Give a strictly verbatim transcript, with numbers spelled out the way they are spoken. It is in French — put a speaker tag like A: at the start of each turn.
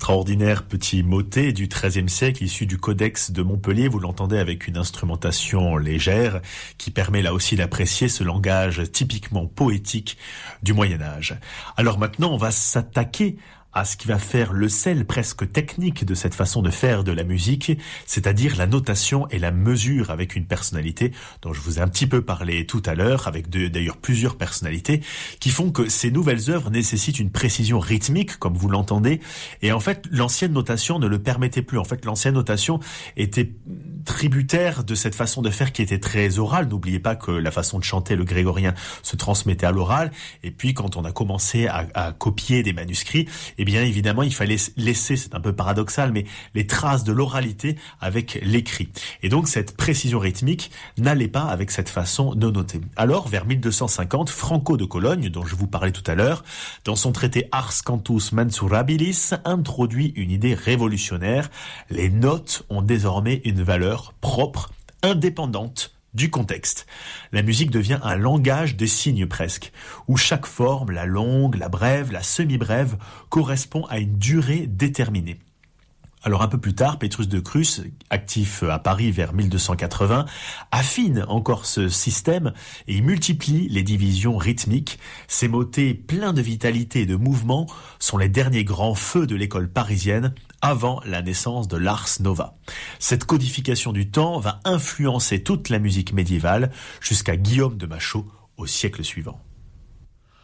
A: extraordinaire petit motet du treizième siècle issu du Codex de Montpellier. Vous l'entendez avec une instrumentation légère qui permet là aussi d'apprécier ce langage typiquement poétique du Moyen-Âge. Alors maintenant, on va s'attaquer à ce qui va faire le sel presque technique de cette façon de faire de la musique, c'est-à-dire la notation et la mesure avec une personnalité dont je vous ai un petit peu parlé tout à l'heure, avec de, d'ailleurs plusieurs personnalités, qui font que ces nouvelles œuvres nécessitent une précision rythmique, comme vous l'entendez, et en fait, l'ancienne notation ne le permettait plus. En fait, l'ancienne notation était tributaire de cette façon de faire qui était très orale. N'oubliez pas que la façon de chanter le grégorien se transmettait à l'oral, et puis quand on a commencé à, à copier des manuscrits, eh bien évidemment il fallait laisser, c'est un peu paradoxal, mais les traces de l'oralité avec l'écrit. Et donc cette précision rythmique n'allait pas avec cette façon de noter. Alors vers mille deux cent cinquante, Franco de Cologne, dont je vous parlais tout à l'heure, dans son traité Ars Cantus Mensurabilis, introduit une idée révolutionnaire. Les notes ont désormais une valeur propre, indépendante du contexte. La musique devient un langage de signes presque, où chaque forme, la longue, la brève, la semi-brève, correspond à une durée déterminée. Alors un peu plus tard, Petrus de Crus, actif à Paris vers mille deux cent quatre-vingts, affine encore ce système et il multiplie les divisions rythmiques. Ces motets pleins de vitalité et de mouvement sont les derniers grands feux de l'école parisienne avant la naissance de l'Ars Nova. Cette codification du temps va influencer toute la musique médiévale jusqu'à Guillaume de Machaut au siècle suivant.